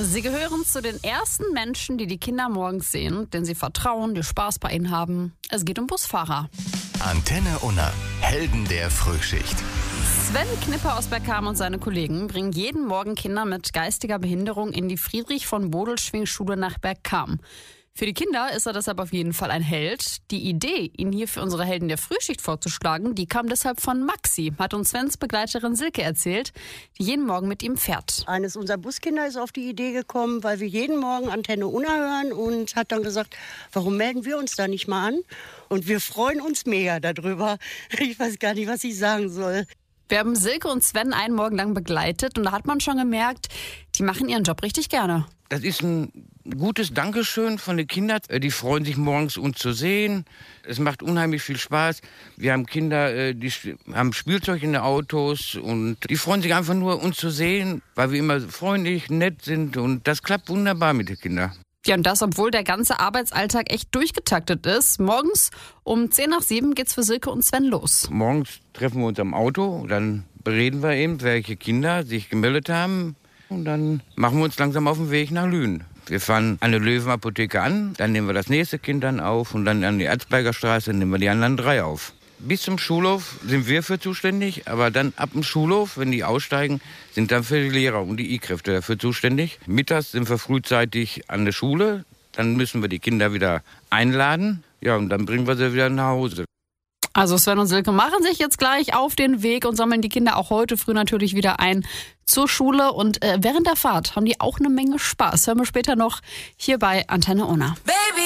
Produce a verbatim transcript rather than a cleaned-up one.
Sie gehören zu den ersten Menschen, die die Kinder morgens sehen, denen sie vertrauen, die Spaß bei ihnen haben. Es geht um Busfahrer. Antenne Unna, Helden der Frühschicht. Sven Knipper aus Bergkamen und seine Kollegen bringen jeden Morgen Kinder mit geistiger Behinderung in die Friedrich-von-Bodelschwingh-Schule nach Bergkamen. Für die Kinder ist er deshalb auf jeden Fall ein Held. Die Idee, ihn hier für unsere Helden der Frühschicht vorzuschlagen, die kam deshalb von Maxi, hat uns Svens Begleiterin Silke erzählt, die jeden Morgen mit ihm fährt. Eines unserer Buskinder ist auf die Idee gekommen, weil wir jeden Morgen Antenne Unna hören und hat dann gesagt, warum melden wir uns da nicht mal an? Und wir freuen uns mega darüber. Ich weiß gar nicht, was ich sagen soll. Wir haben Silke und Sven einen Morgen lang begleitet und da hat man schon gemerkt, die machen ihren Job richtig gerne. Das ist ein gutes Dankeschön von den Kindern. Die freuen sich morgens, uns zu sehen. Es macht unheimlich viel Spaß. Wir haben Kinder, die haben Spielzeug in den Autos und die freuen sich einfach nur, uns zu sehen, weil wir immer freundlich, nett sind und das klappt wunderbar mit den Kindern. Ja, und das, obwohl der ganze Arbeitsalltag echt durchgetaktet ist. Morgens um zehn nach sieben geht's für Silke und Sven los. Morgens treffen wir uns am Auto, dann bereden wir eben, welche Kinder sich gemeldet haben. Und dann machen wir uns langsam auf den Weg nach Lünen. Wir fahren an der Löwenapotheke an, dann nehmen wir das nächste Kind dann auf und dann an die Erzberger Straße nehmen wir die anderen drei auf. Bis zum Schulhof sind wir für zuständig, aber dann ab dem Schulhof, wenn die aussteigen, sind dann für die Lehrer und die I-Kräfte dafür zuständig. Mittags sind wir frühzeitig an der Schule, dann müssen wir die Kinder wieder einladen, ja, und dann bringen wir sie wieder nach Hause. Also Sven und Silke machen sich jetzt gleich auf den Weg und sammeln die Kinder auch heute früh natürlich wieder ein zur Schule. Und äh, während der Fahrt haben die auch eine Menge Spaß. Hören wir später noch hier bei Antenne Unna.